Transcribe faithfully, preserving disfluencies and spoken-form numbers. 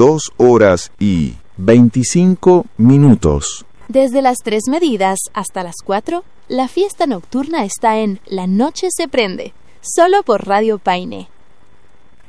dos horas y veinticinco minutos. Desde las tres medidas hasta las cuatro, la fiesta nocturna está en La Noche se Prende, solo por Radio Paine.